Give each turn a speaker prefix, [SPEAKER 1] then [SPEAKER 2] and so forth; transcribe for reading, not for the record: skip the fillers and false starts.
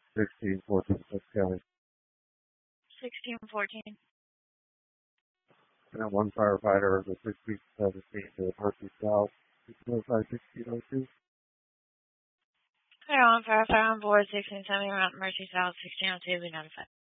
[SPEAKER 1] 1614 Cook County.
[SPEAKER 2] 1614.
[SPEAKER 1] And one firefighter of the 1617 to Mercy South, 1602.
[SPEAKER 2] Clear on firefighter on board 1670 around Mercy South 1602. Be notified.